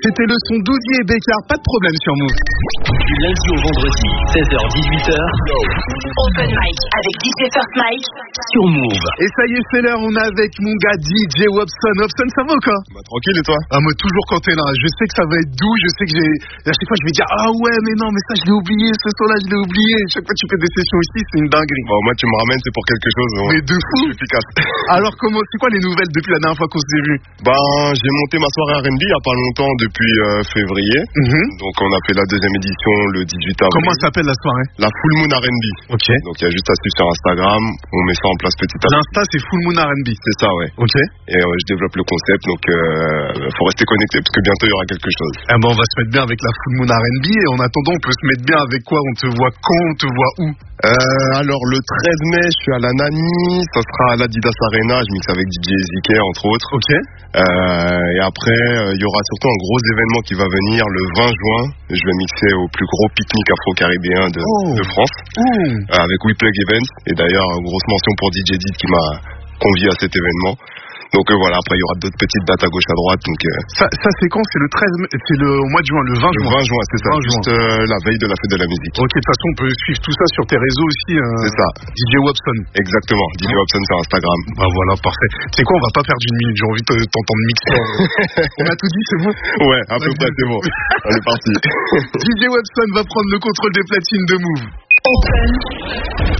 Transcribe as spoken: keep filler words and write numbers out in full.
c'était le son d'Ouzi et Bécard, pas de problème sur Move. Du lundi au vendredi, seize heures dix-huit heures. Open mic avec D J First Mike sur Move. Et ça y est, c'est l'heure, on est avec mon gars D J Wobson. Wobson, ça va ou quoi? Bah tranquille, et toi? Ah, moi toujours quand t'es là, je sais que ça va être doux, je sais que j'ai... À chaque fois je vais dire, ah ouais, mais non, mais ça je l'ai oublié, ce son-là je l'ai oublié. Chaque fois que tu fais des sessions ici, c'est une dinguerie. Bon, moi tu me ramènes, c'est pour quelque chose. Donc... Mais de fou. Je suis efficace. Alors comment, c'est quoi les nouvelles depuis la dernière fois qu'on s'est vu? Ben, j'ai monté ma soirée R and B il y a pas longtemps, depuis euh, février. Mm-hmm. Donc on a fait la deuxième édition le dix-huit avril. Comment s'appelle la soirée? La Full Moon R and B. Ok. Donc il y a juste à suivre sur Instagram, on met ça en place petit à petit. L'Insta c'est Full Moon R and B. C'est ça, ouais. Ok. Et euh, je développe le concept, donc euh, faut rester connecté parce que bientôt il y aura quelque chose. Eh ben on va se mettre bien avec la Full Moon R and B et en attendant on peut se mettre bien avec quoi? On te voit quand? On te voit où? Euh, alors le treize mai, je suis à la Nani, ça sera à l'Adidas Arena, je mixe avec D J Ezekiel entre autres. Ok. Euh, et après, il euh, y aura surtout un gros événement qui va venir le vingt juin. Je vais mixer au plus gros pique-nique afro-caribéen de, oh. de France, oh. euh, avec We Plug Events. Et d'ailleurs, grosse mention pour D J Did qui m'a convié à cet événement. Donc euh, voilà, après il y aura d'autres petites dates à gauche à droite. Donc euh... ça, ça c'est quand? C'est le treize mai, c'est le au mois de juin, le vingt juin. Le vingt juin, c'est ça, juste euh, la veille de la fête de la musique. Ok, de toute façon on peut suivre tout ça sur tes réseaux aussi. Euh, c'est ça. D J Wobson. Exactement, D J Wobson sur Instagram. Bah voilà, parfait. C'est quoi, on va pas perdre une minute, j'ai envie de t'entendre mixer. On a tout dit, c'est bon? Ouais, à peu près, c'est bon. On est parti. D J Wobson va prendre le contrôle des platines de Move. Open